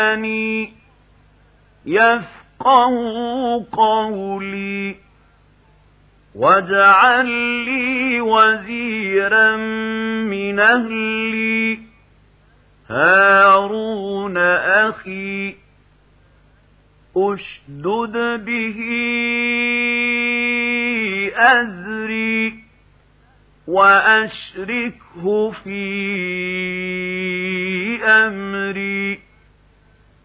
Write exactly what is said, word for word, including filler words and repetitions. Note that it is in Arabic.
لساني يفقهوا قولي واجعل لي وزيرا من أهلي هارون أخي أشدد به أزري وأشركه في أمري